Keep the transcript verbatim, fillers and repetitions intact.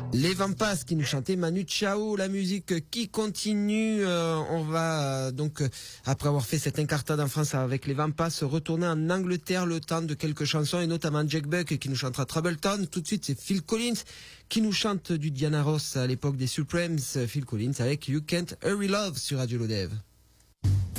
Les Vampas qui nous chantaient Manu Chao, la musique qui continue. Euh, on va euh, donc, euh, après avoir fait cette incartade en France avec les Vampas, retourner en Angleterre le temps de quelques chansons, et notamment Jack Buck qui nous chantera Troubletown. Tout de suite, c'est Phil Collins qui nous chante du Diana Ross à l'époque des Supremes. Phil Collins avec You Can't Hurry Love sur Radio Lodève.